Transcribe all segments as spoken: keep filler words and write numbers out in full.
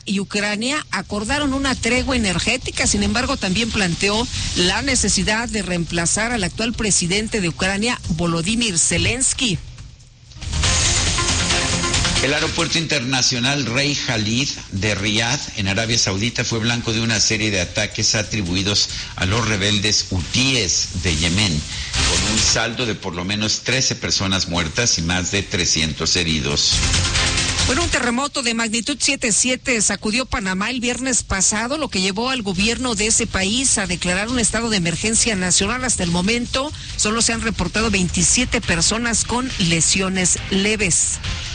y Ucrania acordaron una tregua energética. Sin embargo, también planteó la necesidad de reemplazar al actual presidente de Ucrania, Volodymyr Zelensky. El aeropuerto internacional Rey Khalid de Riad, en Arabia Saudita, fue blanco de una serie de ataques atribuidos a los rebeldes hutíes de Yemen, con un saldo de por lo menos trece personas muertas y más de trescientos heridos. Bueno, un terremoto de magnitud siete punto siete sacudió Panamá el viernes pasado, lo que llevó al gobierno de ese país a declarar un estado de emergencia nacional. Hasta el momento, solo se han reportado veintisiete personas con lesiones leves.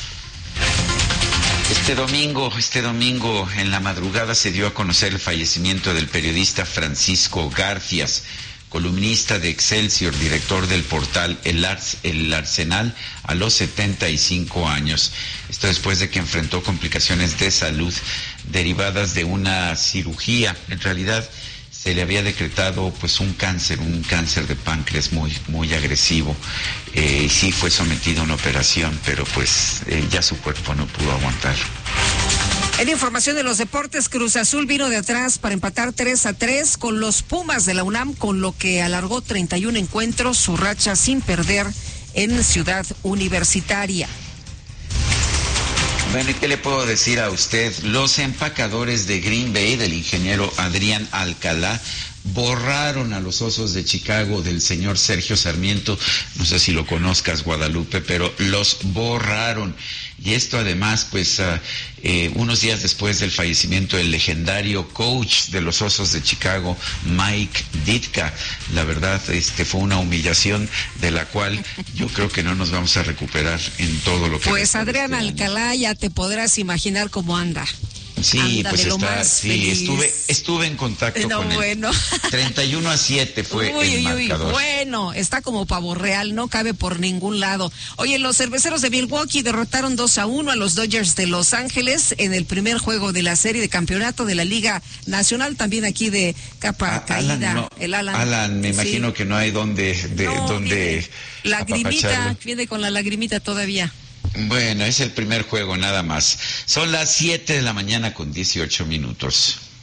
Este domingo, este domingo en la madrugada se dio a conocer el fallecimiento del periodista Francisco Garfias, columnista de Excelsior, director del portal El, Ars, El Arsenal, a los setenta y cinco años. Esto después de que enfrentó complicaciones de salud derivadas de una cirugía. En realidad se le había decretado pues un cáncer, un cáncer de páncreas muy, muy agresivo. Eh, sí fue sometido a una operación, pero pues eh, ya su cuerpo no pudo aguantar. En información de los deportes, Cruz Azul vino de atrás para empatar tres a tres con los Pumas de la UNAM, con lo que alargó treinta y un encuentros, su racha sin perder en Ciudad Universitaria. Bueno, ¿y qué le puedo decir a usted? Los empacadores de Green Bay, del ingeniero Adrián Alcalá, borraron a los Osos de Chicago del señor Sergio Sarmiento. No sé si lo conozcas, Guadalupe, pero los borraron. Y esto además, pues, uh, eh, unos días después del fallecimiento del legendario coach de los Osos de Chicago, Mike Ditka. La verdad, este fue una humillación de la cual yo creo que no nos vamos a recuperar en todo lo que... Pues Adrián este Alcalá, ya te podrás imaginar cómo anda. Sí, anda pues está, sí, feliz. estuve estuve en contacto no, con bueno. él. treinta y uno a siete fue uy, el uy, marcador. Uy, bueno, está como pavo real, no cabe por ningún lado. Oye, los cerveceros de Milwaukee derrotaron dos a uno a los Dodgers de Los Ángeles en el primer juego de la serie de campeonato de la Liga Nacional, también aquí de capa a, caída. Alan, no, el Alan. Alan, me sí. imagino que no hay donde, de, no, donde lagrimita, viene con la lagrimita todavía. Bueno, es el primer juego nada más. Son las siete de la mañana con dieciocho minutos.